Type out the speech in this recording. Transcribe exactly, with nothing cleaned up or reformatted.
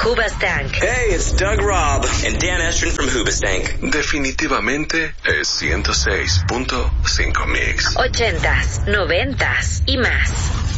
Hoobastank. Hey, it's Doug Robb and Dan Estrin from Hoobastank. Definitivamente es ciento seis punto cinco Mix. Ochentas, noventas y más.